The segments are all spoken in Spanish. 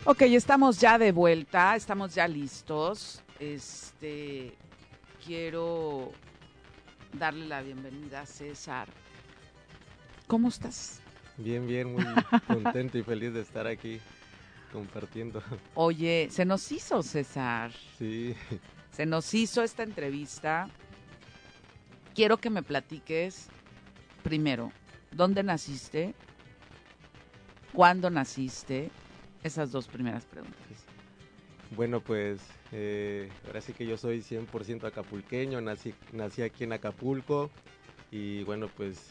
Ok, estamos ya de vuelta, estamos ya listos. Quiero darle la bienvenida a César. ¿Cómo estás? Bien, bien, muy contento y feliz de estar aquí compartiendo. Oye, se nos hizo, César. Sí, Se nos hizo esta entrevista. Quiero que me platiques primero, ¿dónde naciste? ¿Cuándo naciste? Esas dos primeras preguntas. bueno, pues ahora sí que yo soy 100% acapulqueño, nací aquí en Acapulco y bueno, pues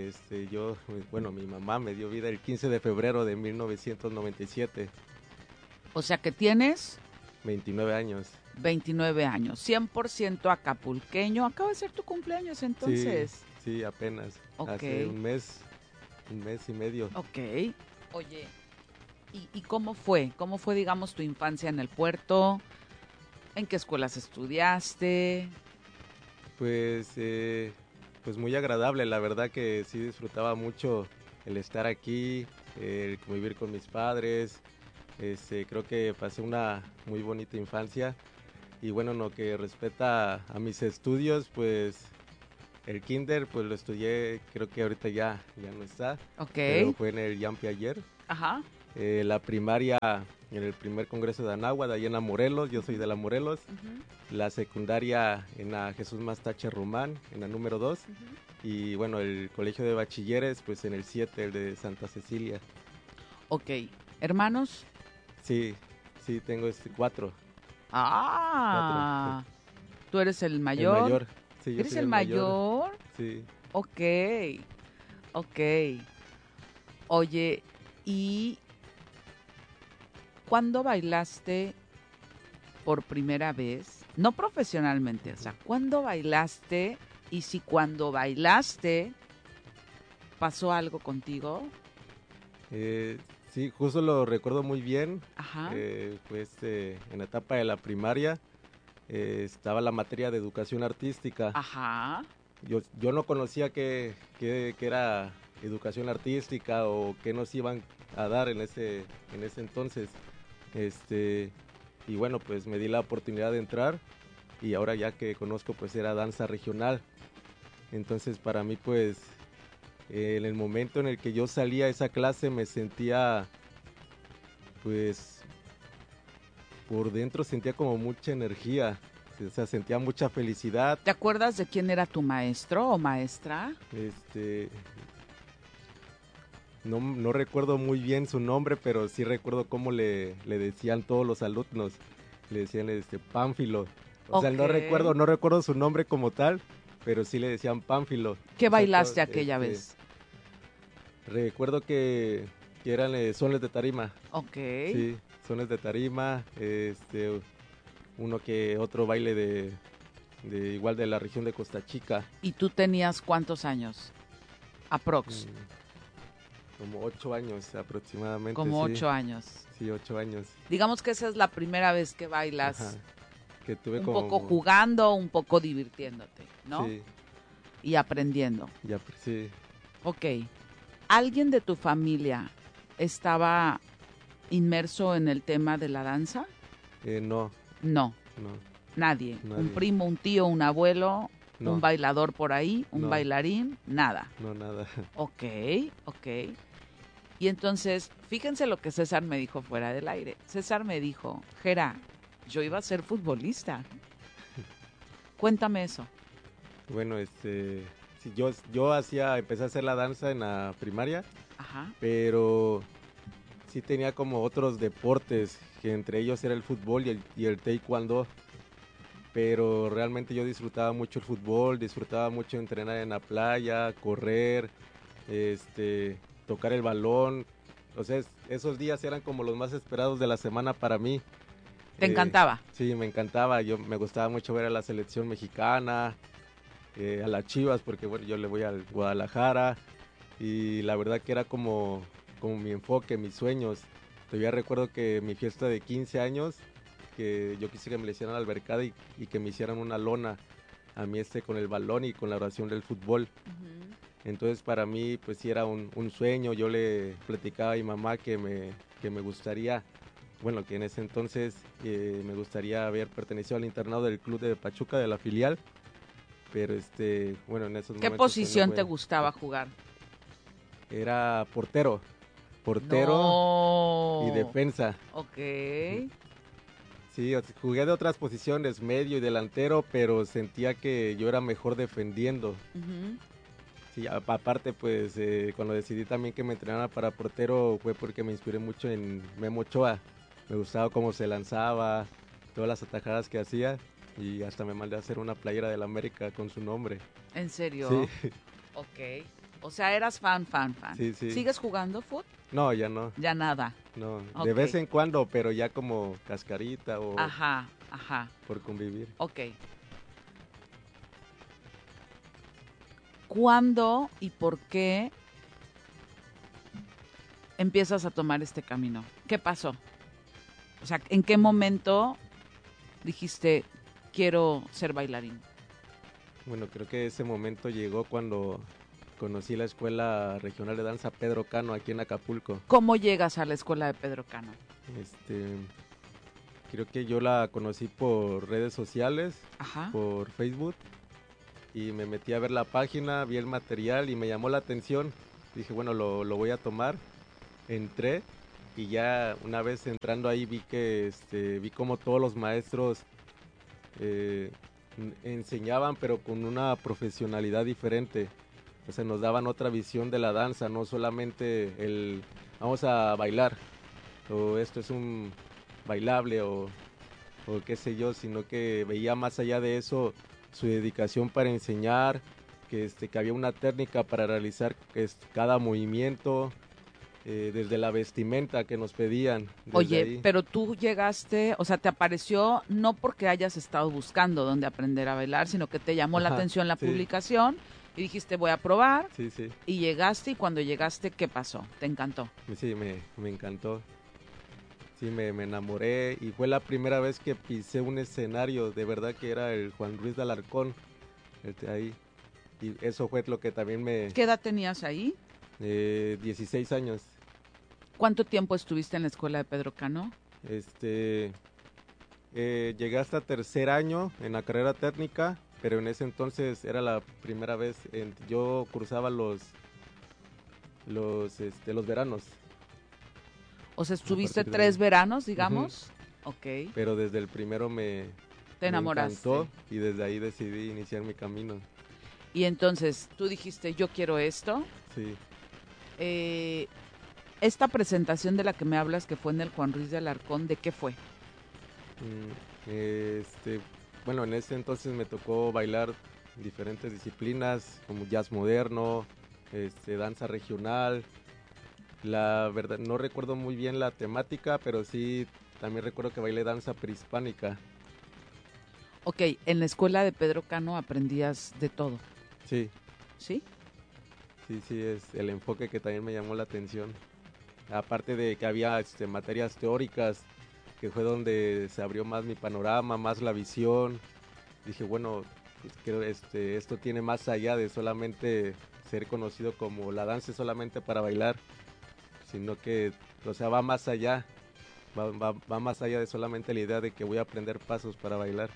mi mamá me dio vida el 15 de febrero de 1997, O sea que tienes 29 años. 29 años, 100% acapulqueño. Acaba de ser tu cumpleaños Sí, entonces. sí, apenas, Ok, hace un mes y medio. ok. Oye, ¿y cómo fue? ¿Cómo fue, digamos, tu infancia en el puerto? ¿En qué escuelas estudiaste? Pues, pues muy agradable, la verdad que sí disfrutaba mucho el estar aquí, el convivir con mis padres, creo que pasé una muy bonita infancia y bueno, en lo que respecta a mis estudios, pues el kinder pues lo estudié, creo que ahorita ya no está, pero Ok, fue en el Jean Piaget. ajá. La primaria en el primer congreso de Anáhuac, de allá en la Morelos, yo soy de la Morelos. Ujú, La secundaria en la Jesús Mastache Román, en la número 2. ujú. Y bueno, el colegio de bachilleres, pues en el 7, el de Santa Cecilia. Ok, hermanos. Sí, sí, tengo 4. Cuatro. Ah, tú eres el El mayor. mayor, sí, yo ¿Eres soy el el mayor. mayor? Sí. Ok, ok. Oye, ¿y cuándo bailaste por primera vez? No profesionalmente, o sea, ¿cuándo bailaste? Y si cuando bailaste pasó algo contigo. Eh, sí, justo lo recuerdo muy bien. Ajá, Pues en la etapa de la primaria estaba la materia de educación artística. ajá. Yo no conocía qué era educación artística o qué nos iban a dar en ese entonces. Este, y bueno, pues me di la oportunidad de entrar y ahora ya que conozco pues era danza regional. Entonces para mí pues en el momento en el que yo salía a esa clase me sentía pues por dentro sentía como mucha energía, o sea, sentía mucha felicidad. ¿Te acuerdas de quién era tu maestro o maestra? Este, no recuerdo muy bien su nombre, pero sí recuerdo cómo le decían todos los alumnos. Le decían Pánfilo. O sea, Ok. no recuerdo su nombre como tal, pero sí le decían Pánfilo. ¿Qué O sea, bailaste aquella vez? recuerdo que eran sones de tarima. Ok. Sí, sones de tarima. Uno que otro baile de igual de la región de Costa Chica. ¿Y tú tenías cuántos años? Aprox. Mm, Como 8 años aproximadamente, Como sí. 8 años. Sí, 8 años. Digamos que esa es la primera vez que bailas Ajá. Que tuve un poco como... jugando, un poco divirtiéndote, ¿no? Sí, Y aprendiendo. ya, sí. Ok. ¿Alguien de tu familia estaba inmerso en el tema de la danza? No, No, no, nadie. Un nadie. primo, un tío, un abuelo, un No, bailador por ahí, un no, bailarín, nada. no, nada. Ok, ok. Y entonces, fíjense lo que César me dijo fuera del aire. César me dijo, Gera, yo iba a ser futbolista. Cuéntame eso. Bueno, sí, yo empecé a hacer la danza en la primaria, Ajá. pero sí tenía como otros deportes, que entre ellos era el fútbol y el taekwondo. Pero realmente yo disfrutaba mucho el fútbol, disfrutaba mucho entrenar en la playa, correr, este, tocar el balón. O sea, esos días eran como los más esperados de la semana para mí. ¿Te encantaba? Sí, me encantaba. Me gustaba mucho ver a la selección mexicana, a las Chivas, porque bueno, yo le voy al Guadalajara. Y la verdad que era como mi enfoque, mis sueños. Todavía recuerdo que mi fiesta de 15 años, que yo quise que me le hicieran albercada y que me hicieran una lona a mí con el balón y con la oración del fútbol. Ujú. Entonces para mí pues sí era un sueño. Yo le platicaba a mi mamá que me gustaría bueno, que en ese entonces me gustaría haber pertenecido al internado del club de Pachuca, de la filial, pero bueno, en esos ¿Qué momentos... posición te gustaba jugar? Era portero No. y defensa. Ok. Sí, jugué de otras posiciones, medio y delantero, pero sentía que yo era mejor defendiendo. Uh-huh. Sí, aparte, pues cuando decidí también que me entrenara para portero fue porque me inspiré mucho en Memo Ochoa. Me gustaba cómo se lanzaba, todas las atajadas que hacía, y hasta me mandé a hacer una playera del América con su nombre. ¿En serio? Sí. Ok. O sea, eras fan. Sí, sí. ¿Sigues jugando fútbol? No, ya no. Ya nada. No, Ok. de vez en cuando, pero ya como cascarita o Ajá. por convivir. Ok. ¿Cuándo y por qué empiezas a tomar este camino? ¿Qué pasó? O sea, ¿en qué momento dijiste, quiero ser bailarín? Bueno, creo que ese momento llegó cuando conocí la Escuela Regional de Danza Pedro Cano aquí en Acapulco. ¿Cómo llegas a la escuela de Pedro Cano? Creo que yo la conocí por redes sociales, Ajá. por Facebook, y me metí a ver la página, vi el material y me llamó la atención. Dije, bueno, lo voy a tomar. Entré y ya una vez entrando ahí vi que vi como todos los maestros enseñaban, pero con una profesionalidad diferente. O sea, nos daban otra visión de la danza, no solamente el vamos a bailar, o esto es un bailable, o qué sé yo, sino que veía más allá de eso su dedicación para enseñar, que había una técnica para realizar cada movimiento, desde la vestimenta que nos pedían. Oye, ahí. pero tú llegaste, o sea, te apareció no porque hayas estado buscando dónde aprender a bailar, sino que te llamó la atención la publicación y dijiste, voy a probar. Sí, sí. Y llegaste, y cuando llegaste, ¿qué pasó? ¿Te encantó? Sí, me encantó. Sí, me enamoré y fue la primera vez que pisé un escenario, de verdad que era el Juan Ruiz de Alarcón, ahí. Y eso fue lo que también me... ¿Qué edad tenías ahí? 16 años. ¿Cuánto tiempo estuviste en la escuela de Pedro Cano? Llegué hasta tercer año en la carrera técnica, pero en ese entonces era la primera vez, yo cursaba los veranos. O sea, estuviste 3 veranos, digamos. Uh-huh. Ok. Pero desde el primero te enamoraste. Me encantó y desde ahí decidí iniciar mi camino. Y entonces, tú dijiste, yo quiero esto. Sí. Esta presentación de la que me hablas, que fue en el Juan Ruiz de Alarcón, ¿de qué fue? Bueno, en ese entonces me tocó bailar diferentes disciplinas, como jazz moderno, danza regional. La verdad, no recuerdo muy bien la temática, pero sí, también recuerdo que bailé danza prehispánica. Ok, en la escuela de Pedro Cano aprendías de todo. Sí. ¿Sí? Sí, es el enfoque que también me llamó la atención. Aparte de que había materias teóricas, que fue donde se abrió más mi panorama, más la visión. Dije, bueno, pues creo esto tiene más allá de solamente ser conocido como la danza es solamente para bailar, sino que, o sea, va más allá, va más allá de solamente la idea de que voy a aprender pasos para bailar.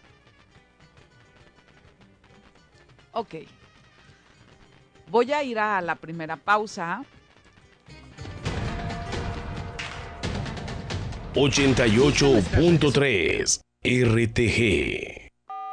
Ok. Voy a ir a la primera pausa. 88.3 RTG.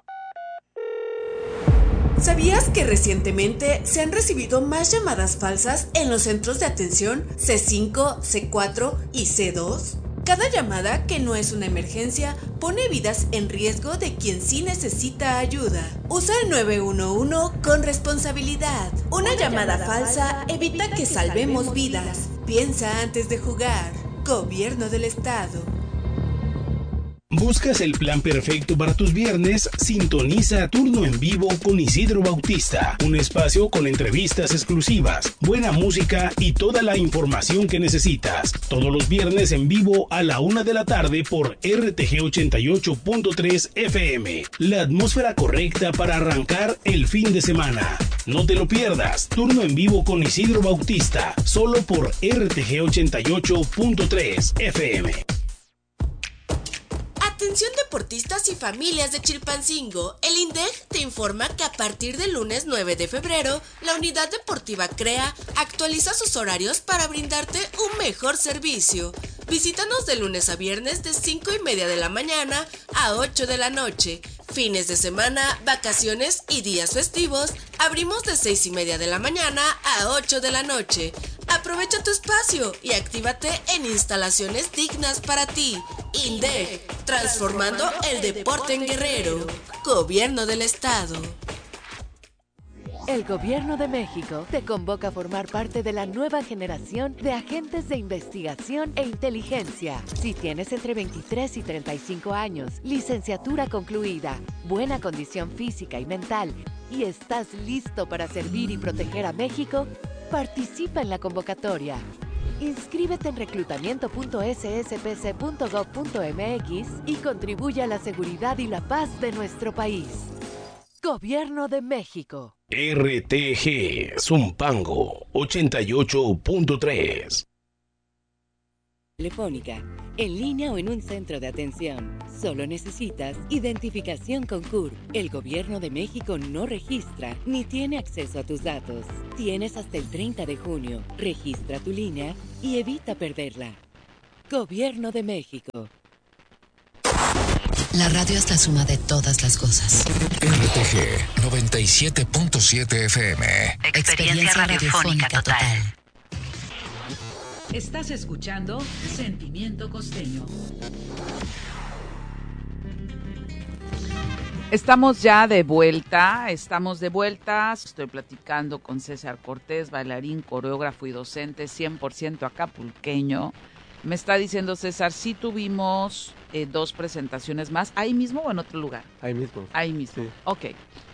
¿Sabías que recientemente se han recibido más llamadas falsas en los centros de atención C5, C4 y C2? Cada llamada que no es una emergencia pone vidas en riesgo de quien sí necesita ayuda. Usa el 911 con responsabilidad. Una llamada falsa evita que salvemos vidas. Piensa antes de jugar. Gobierno del Estado. ¿Buscas el plan perfecto para tus viernes? Sintoniza Turno en Vivo con Isidro Bautista, un espacio con entrevistas exclusivas, buena música y toda la información que necesitas. Todos los viernes en vivo a la 1 de la tarde por RTG 88.3 FM. La atmósfera correcta para arrancar el fin de semana. No te lo pierdas. Turno en Vivo con Isidro Bautista, solo por RTG 88.3 FM. Atención deportistas y familias de Chilpancingo, el INDEC te informa que a partir del lunes 9 de febrero, la Unidad Deportiva CREA actualiza sus horarios para brindarte un mejor servicio. Visítanos de lunes a viernes de 5:30 de la mañana a 8 de la noche. Fines de semana, vacaciones y días festivos, abrimos de 6:30 de la mañana a 8 de la noche. Aprovecha tu espacio y actívate en instalaciones dignas para ti. INDEC, transformando el deporte en Guerrero. Gobierno del Estado. El Gobierno de México te convoca a formar parte de la nueva generación de agentes de investigación e inteligencia. Si tienes entre 23 y 35 años, licenciatura concluida, buena condición física y mental, y estás listo para servir y proteger a México, participa en la convocatoria. Inscríbete en reclutamiento.sspc.gov.mx y contribuye a la seguridad y la paz de nuestro país. Gobierno de México. RTG Zumpango 88.3. Telefónica, en línea o en un centro de atención. Solo necesitas identificación con CURP. El Gobierno de México no registra ni tiene acceso a tus datos. Tienes hasta el 30 de junio. Registra tu línea y evita perderla. Gobierno de México. La radio es la suma de todas las cosas. RTG 97.7 FM. Experiencia radiofónica total. Estás escuchando Sentimiento Costeño. Estamos de vuelta. Estoy platicando con César Cortés, bailarín, coreógrafo y docente 100% acapulqueño. Me está diciendo César, sí tuvimos 2 presentaciones más. ¿Ahí mismo o en otro lugar? Ahí mismo. Ahí mismo, Sí. Ok.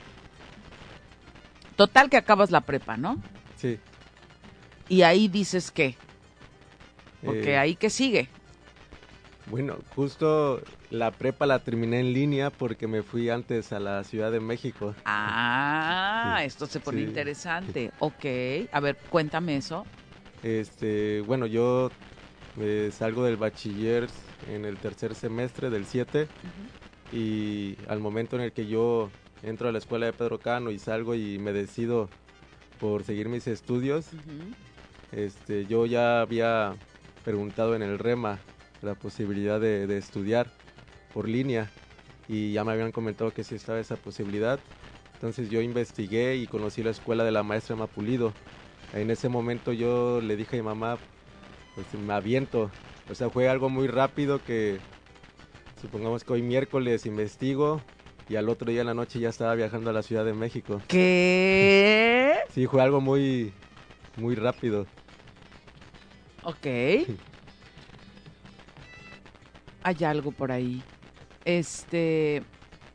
Total que acabas la prepa, ¿no? Sí. Y ahí dices ¿qué? Porque ahí ¿qué sigue? Bueno, justo la prepa la terminé en línea porque me fui antes a la Ciudad de México. Ah, Sí. esto se pone Sí. interesante. Ok, a ver, cuéntame eso. Bueno, yo salgo del bachiller en el tercer semestre del 7 y al momento en el que yo entro a la escuela de Pedro Cano y salgo y me decido por seguir mis estudios, yo ya había preguntado en el REMA la posibilidad de estudiar por línea y ya me habían comentado que sí estaba esa posibilidad. Entonces yo investigué y conocí la escuela de la maestra Emma Pulido. En ese momento yo le dije a mi mamá, pues me aviento. O sea, fue algo muy rápido que supongamos que hoy miércoles investigo y al otro día en la noche ya estaba viajando a la Ciudad de México. ¿Qué? Sí, fue algo muy, muy rápido. Ok. Hay algo por ahí. ¿Te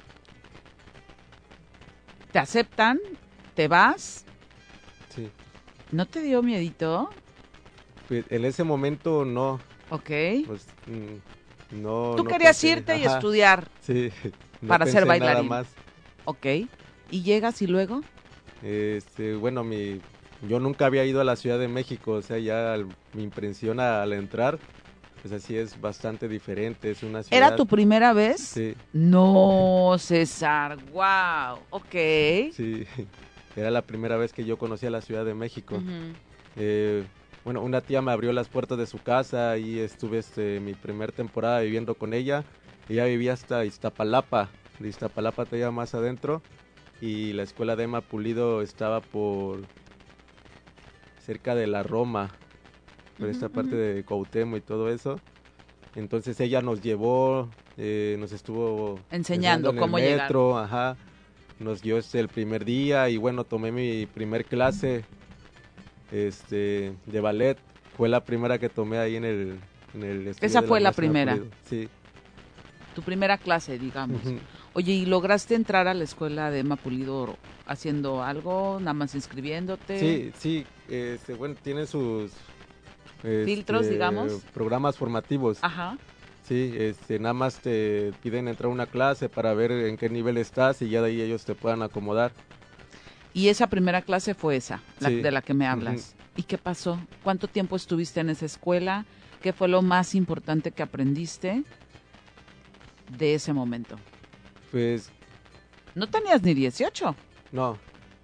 aceptan? ¿Te vas? Sí. ¿No te dio miedito? Pues, en ese momento no. Ok. Pues, no. Tú no querías pensé. irte y Ajá. estudiar. Sí. No para ser pensé nada bailarín. más. Ok. ¿Y llegas y luego? Bueno, yo nunca había ido a la Ciudad de México, o sea, mi impresión al entrar, pues así es bastante diferente, es una ciudad... ¿Era tu primera vez? Sí. No, César, wow, ok. Sí, era la primera vez que yo conocí a la Ciudad de México. Bueno, una tía me abrió las puertas de su casa y estuve mi primer temporada viviendo con ella. Ella vivía hasta Iztapalapa, de Iztapalapa todavía más adentro, y la escuela de Emma Pulido estaba por cerca de la Roma, por esta parte de Cuauhtémoc y todo eso. Entonces ella nos llevó, nos estuvo enseñando en cómo el metro, llegar. Ajá, nos dio el primer día y bueno, tomé mi primer clase de ballet. Fue la primera que tomé ahí en el estudio Esa de fue la maestra primera. Pulido. Sí. Tu primera clase, digamos. Ujú. Oye, ¿y lograste entrar a la escuela de Emma Pulido haciendo algo, nada más inscribiéndote? Sí, bueno, tiene sus filtros, digamos. Programas formativos. Ajá. Sí, nada más te piden entrar a una clase para ver en qué nivel estás y ya de ahí ellos te puedan acomodar. Y esa primera clase fue esa, Sí. de la que me hablas. ¿Y qué pasó? ¿Cuánto tiempo estuviste en esa escuela? ¿Qué fue lo más importante que aprendiste? de ese momento? Pues No tenías ni 18. no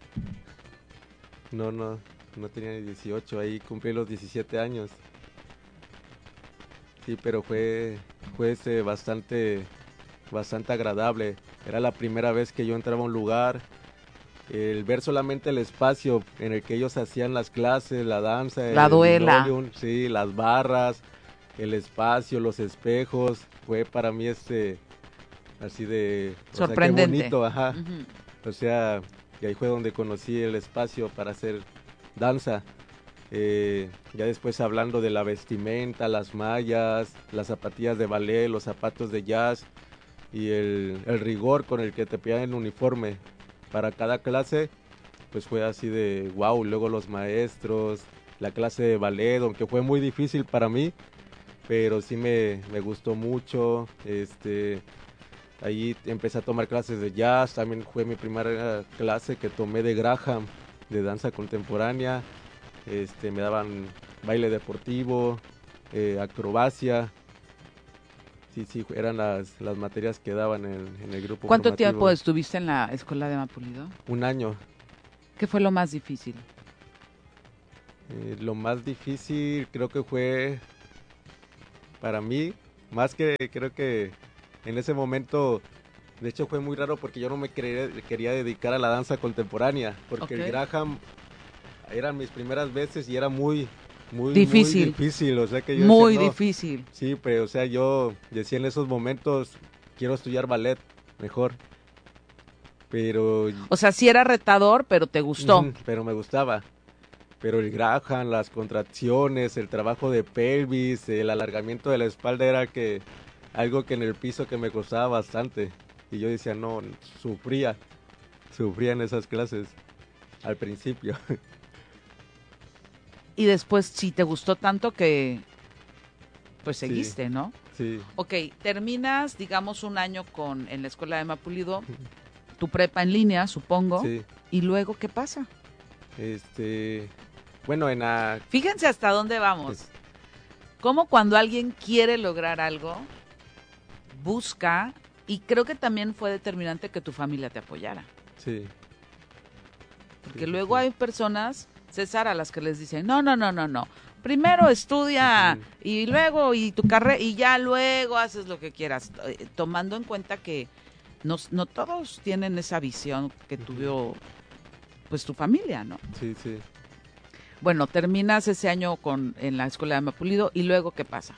tenía ni 18, ahí cumplí los 17 años. Sí, pero fue bastante agradable. Era la primera vez que yo entraba a un lugar, el ver solamente el espacio en el que ellos hacían las clases, la danza, La el duela. linoleum, sí, las barras, el espacio, los espejos, fue para mí así de Sorprendente. O sea, qué bonito, ajá. Ujú. O sea, y ahí fue donde conocí el espacio para hacer danza. Ya después hablando de la vestimenta, las mallas, las zapatillas de ballet, los zapatos de jazz y el rigor con el que te pedían el uniforme para cada clase, pues fue así de wow. Luego los maestros, la clase de ballet, aunque fue muy difícil para mí, pero sí me gustó mucho. Ahí empecé a tomar clases de jazz, también fue mi primera clase que tomé de Graham, de danza contemporánea. Me daban baile deportivo, acrobacia. Sí, eran las materias que daban en el grupo ¿Cuánto formativo. tiempo estuviste en la escuela de Emma Pulido? Un año. ¿Qué fue lo más difícil? Lo más difícil creo que fue para mí, más que creo que en ese momento, de hecho fue muy raro porque yo no me quería dedicar a la danza contemporánea, porque el Graham eran mis primeras veces y era muy difícil. muy difícil, o sea que yo Muy decía, no, difícil. sí, pero o sea, yo decía en esos momentos, quiero estudiar ballet mejor, pero... O sea, sí era retador, pero te gustó. Pero me gustaba. Pero el Graham, las contracciones, el trabajo de pelvis, el alargamiento de la espalda era algo que en el piso que me costaba bastante. Y yo decía, no, sufría en esas clases al principio. Y después sí te gustó tanto que pues Sí. seguiste, ¿no? Sí, Ok, terminas, digamos, un año en la escuela de Emma Pulido, tu prepa en línea, supongo. sí. ¿Y luego qué pasa? Bueno, Fíjense hasta dónde vamos. Cómo cuando alguien quiere lograr algo, busca, y creo que también fue determinante que tu familia te apoyara. sí. Porque luego hay personas, César, a las que les dicen, no. Primero estudia y luego y tu carrera y ya luego haces lo que quieras, tomando en cuenta que no todos tienen esa visión que tuvo pues tu familia, ¿no? Sí, sí. Bueno, terminas ese año en la escuela de Emma Pulido y luego ¿qué pasa?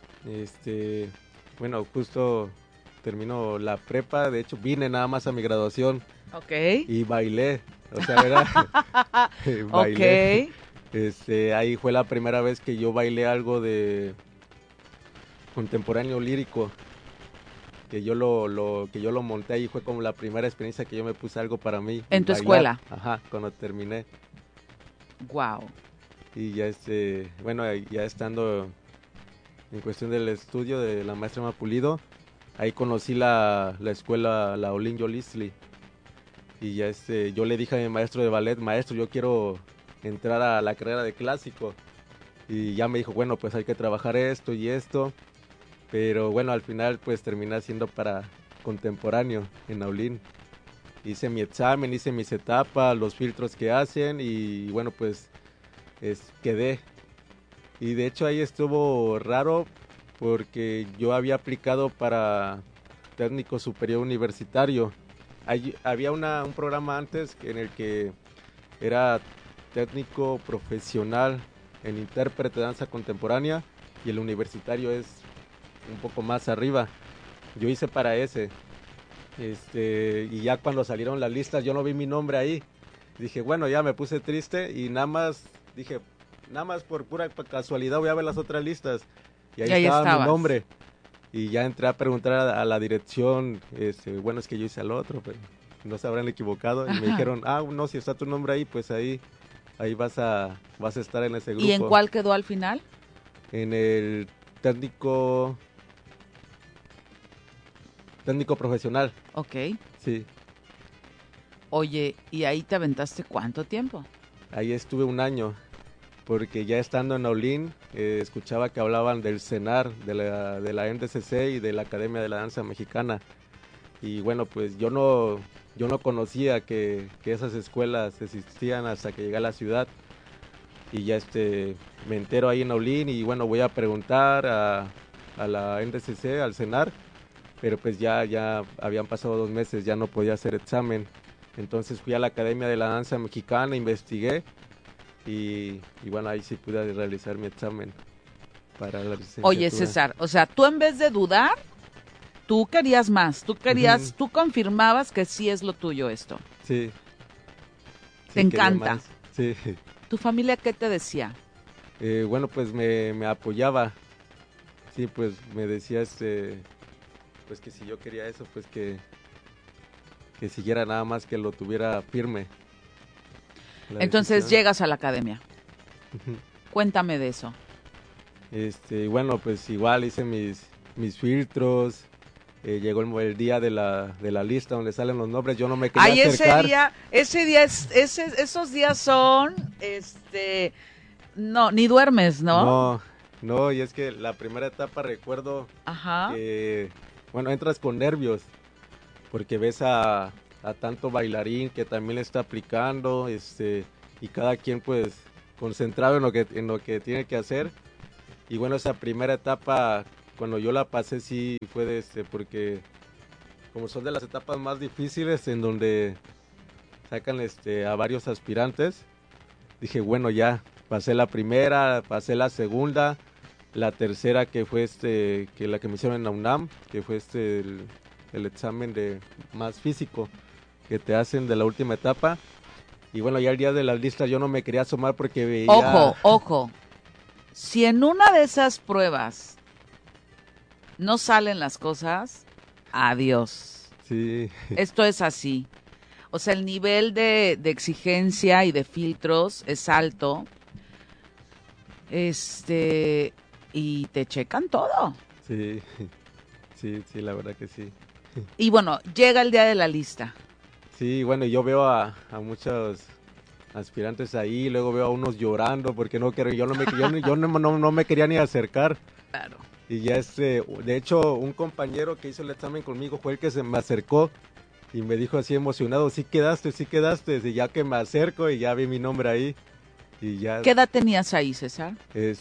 Bueno, justo termino la prepa, de hecho vine nada más a mi graduación Ok. y bailé, o sea, bailé. Ok. Ahí fue la primera vez que yo bailé algo de contemporáneo lírico, que yo lo monté ahí, fue como la primera experiencia que yo me puse algo para mí. ¿En tu bailar. escuela? Ajá, cuando terminé. Wow. Y ya bueno, ya estando en cuestión del estudio de la maestra Emma Pulido, ahí conocí la escuela, la Olin Yolisli. Y ya yo le dije a mi maestro de ballet, maestro, yo quiero entrar a la carrera de clásico. Y ya me dijo, bueno, pues hay que trabajar esto y esto. Pero bueno, al final pues terminé haciendo para contemporáneo en Aulín. Hice mi examen, hice mis etapas, los filtros que hacen y bueno, pues quedé. Y de hecho ahí estuvo raro porque yo había aplicado para técnico superior universitario. Había un programa antes en el que era técnico profesional en intérprete de danza contemporánea y el universitario es un poco más arriba. Yo hice para ese. Y ya cuando salieron las listas yo no vi mi nombre ahí. Dije, bueno, ya me puse triste y nada más por pura casualidad voy a ver las otras listas. Y ahí estaba estabas. mi nombre. Y ya entré a preguntar a la dirección, bueno, es que yo hice al otro, pero no se habrán equivocado. Y me dijeron, no, si está tu nombre ahí, pues ahí vas a estar en ese grupo. ¿Y en cuál quedó al final? En el técnico profesional. Ok. Sí, Oye, ¿y ahí te aventaste cuánto tiempo? ahí estuve un año. porque ya estando en Naulín, escuchaba que hablaban del CENAR, de la NDCC y de la Academia de la Danza Mexicana. Y bueno, pues yo no conocía que esas escuelas existían hasta que llegué a la ciudad. Y ya me entero ahí en Naulín y bueno, voy a preguntar a la NDCC, al CENAR, pero pues ya habían pasado 2 meses, ya no podía hacer examen. Entonces fui a la Academia de la Danza Mexicana, investigué y bueno, ahí sí pude realizar mi examen para la licenciatura. Oye, César, o sea, tú en vez de dudar, tú querías más, tú confirmabas que sí es lo tuyo esto. Sí. Te encanta. Sí. ¿Tu familia qué te decía? Bueno, pues me apoyaba. Sí, pues me decía pues que si yo quería eso, pues que siguiera, nada más que lo tuviera firme. Entonces llegas a la academia. Cuéntame de eso. Bueno, pues igual hice mis filtros. Llegó el día de la lista donde salen los nombres. Yo no me quería acercar. Esos días son, no, ni duermes, ¿no? No, y es que la primera etapa recuerdo que, bueno, entras con nervios, porque ves a tanto bailarín que también le está aplicando, y cada quien pues concentrado en lo que tiene que hacer. Y bueno, esa primera etapa, cuando yo la pasé, sí fue porque como son de las etapas más difíciles en donde sacan a varios aspirantes, dije, bueno, ya pasé la primera, pasé la segunda, la tercera que fue que la que me hicieron en la UNAM, que fue el examen de más físico que te hacen de la última etapa. Y bueno, ya el día de las listas yo no me quería asomar porque veía... Ojo. Si en una de esas pruebas no salen las cosas, adiós. Sí. Esto es así. O sea, el nivel de exigencia y de filtros es alto. Y te checan todo. Sí, la verdad que sí. Y bueno, llega el día de la lista. Sí, bueno, yo veo a muchos aspirantes ahí, luego veo a unos llorando porque yo no me quería ni acercar. Claro. Y ya de hecho, un compañero que hizo el examen conmigo fue el que se me acercó y me dijo así emocionado, sí quedaste, y ya que me acerco y ya vi mi nombre ahí. Y ya. ¿Qué edad tenías ahí, César?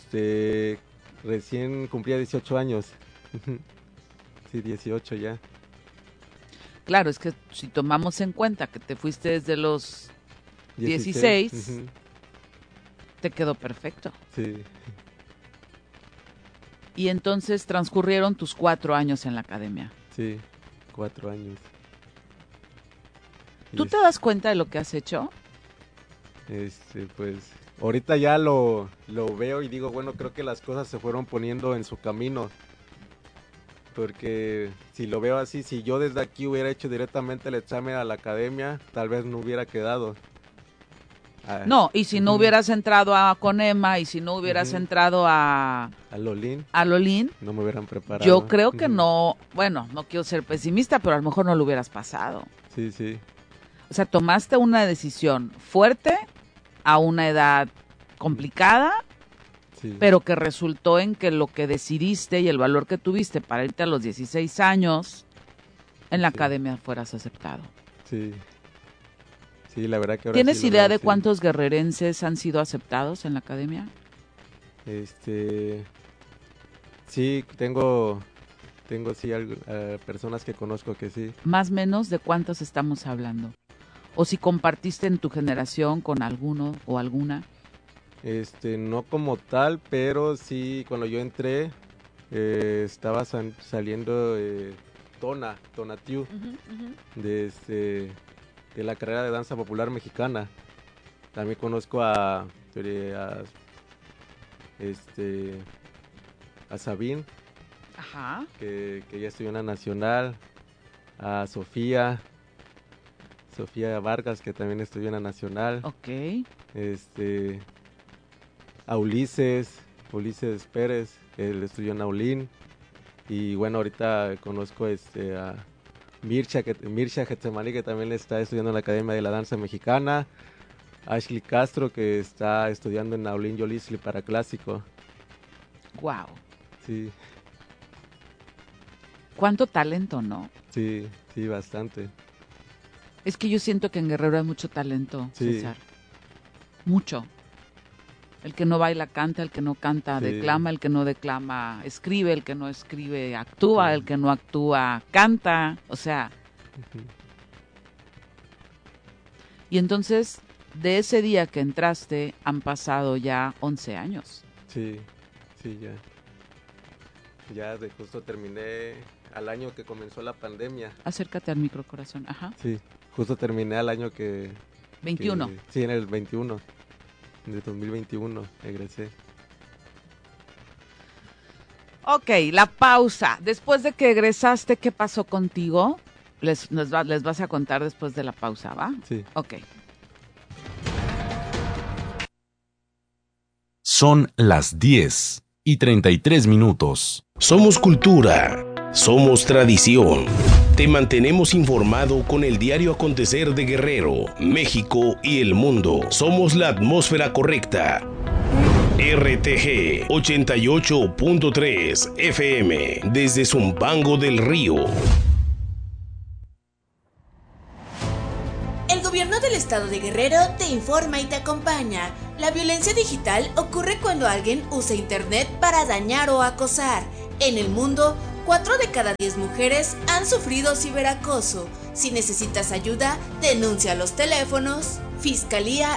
Recién cumplía 18 años. Sí, 18 ya. Claro, es que si tomamos en cuenta que te fuiste desde los 16, te quedó perfecto. Sí. Y entonces transcurrieron tus 4 años en la academia. Sí, 4 años. ¿Tú te das cuenta de lo que has hecho? Pues ahorita ya lo veo y digo, bueno, creo que las cosas se fueron poniendo en su camino. Porque si lo veo así, si yo desde aquí hubiera hecho directamente el examen a la academia, tal vez no hubiera quedado. No, y si no hubieras entrado a Conema y si no hubieras entrado a Lolín, no me hubieran preparado. Yo creo que no, bueno, no quiero ser pesimista, pero a lo mejor no lo hubieras pasado. Sí. O sea, tomaste una decisión fuerte a una edad complicada, sí, pero que resultó en que lo que decidiste y el valor que tuviste para irte a los 16 años en la academia fueras aceptado. Sí, la verdad que ahora ¿Tienes sí idea de cuántos guerrerenses han sido aceptados en la academia? Sí, tengo personas que conozco que sí. ¿Más o menos de cuántos estamos hablando? O si compartiste en tu generación con alguno o alguna. No como tal, pero sí, cuando yo entré, estaba saliendo Tonatiuh, de la carrera de danza popular mexicana. También conozco a Sabine, que ya estudió en la Nacional, a Sofía Vargas, que también estudió en la Nacional. A Ulises Pérez, él estudió en Naulín. Y bueno, ahorita conozco a Mircea Getsemani, que también está estudiando en la Academia de la Danza Mexicana. Ashley Castro, que está estudiando en Naulin Yolisli para clásico. Wow. Sí, Cuánto talento, ¿no? sí, sí, bastante. Es que yo siento que en Guerrero hay mucho talento, Sí. César. Mucho. El que no baila canta, el que no canta Sí. declama, el que no declama escribe, el que no escribe actúa, Sí. el que no actúa canta. O sea, Ujú. y entonces de ese día que entraste han pasado ya 11 años. Sí, sí, ya. Ya de justo terminé al año que comenzó la pandemia. Acércate al micro, corazón. Ajá. Sí, justo terminé al año 21. Sí, en el 21. De 2021 egresé. Ok, la pausa. Después de que egresaste, ¿qué pasó contigo? Les vas a contar después de la pausa, ¿va? Sí. Ok. Son las 10:33. Somos cultura, somos tradición. Te mantenemos informado con el diario acontecer de Guerrero, México y el mundo. Somos la atmósfera correcta. RTG 88.3 FM desde Zumpango del Río. El gobierno del estado de Guerrero te informa y te acompaña. La violencia digital ocurre cuando alguien usa internet para dañar o acosar. En el mundo, 4 de cada 10 mujeres han sufrido ciberacoso. Si necesitas ayuda, denuncia a los teléfonos Fiscalía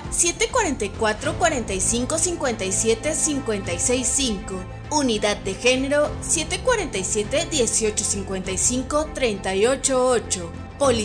744-4557-565, Unidad de Género 747-1855-388, Policía